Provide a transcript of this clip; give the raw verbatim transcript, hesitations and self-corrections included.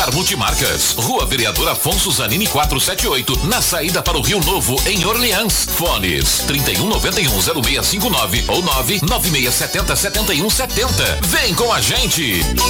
Radar Multimarcas, Rua Vereador Afonso Zanini quatrocentos e setenta e oito, na saída para o Rio Novo, em Orleans. Fones trinta e um, noventa e um, zero seis cinco nove ou nove nove seis sete zero, sete um sete zero. Vem com a gente!